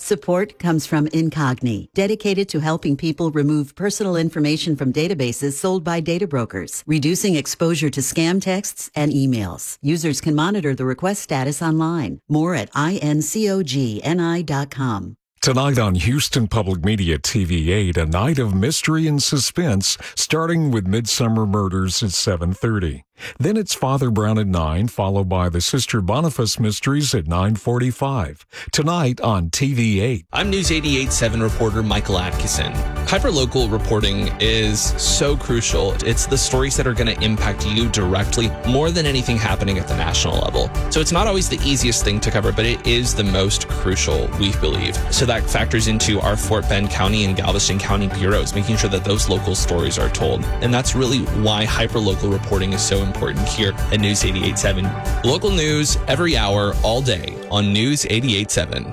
Support comes from Incogni, dedicated to helping people remove personal information from databases sold by data brokers, reducing exposure to scam texts and emails. Users can monitor the request status online. More at incogni.com. Tonight on Houston Public Media TV8, a night of mystery and suspense, starting with Midsummer Murders at 7:30. Then it's Father Brown at 9, followed by the Sister Boniface Mysteries at 9:45. Tonight on TV8. I'm News 88.7 reporter Michael Atkinson. Hyperlocal reporting is so crucial. It's the stories that are going to impact you directly more than anything happening at the national level. So it's not always the easiest thing to cover, but it is the most crucial, we believe. So that factors into our Fort Bend County and Galveston County bureaus, making sure that those local stories are told. And that's really why hyperlocal reporting is so important here at News 88.7. Local news every hour, all day on News 88.7.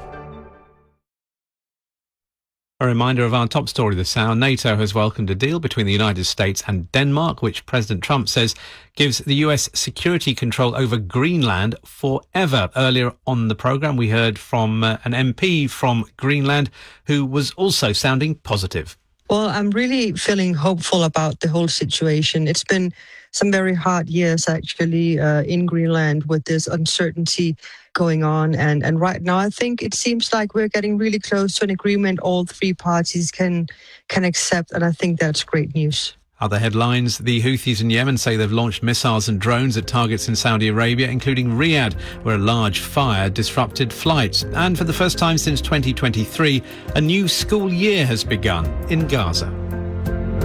A reminder of our top story this hour. NATO has welcomed a deal between the United States and Denmark, which President Trump says gives the US security control over Greenland forever. Earlier on the programme, we heard from an MP from Greenland who was also sounding positive. Well, I'm really feeling hopeful about the whole situation. It's been some very hard years, actually, in Greenland with this uncertainty going on. And right now, I think it seems like we're getting really close to an agreement all three parties can accept. And I think that's great news. Other headlines, the Houthis in Yemen say they've launched missiles and drones at targets in Saudi Arabia, including Riyadh, where a large fire disrupted flights. And for the first time since 2023, a new school year has begun in Gaza.